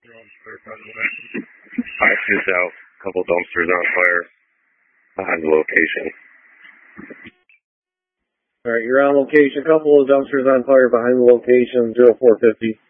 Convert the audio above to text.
Five shoots out, a couple dumpsters on fire behind the location. All right, you're on location. A couple of dumpsters on fire behind the location, 0450.